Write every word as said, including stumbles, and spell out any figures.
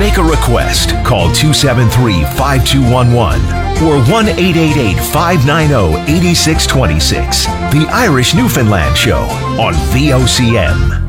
make a request. Call two seven three, five two one one or one eight eight eight, five nine zero, eight six two six. The Irish Newfoundland Show on V O C M.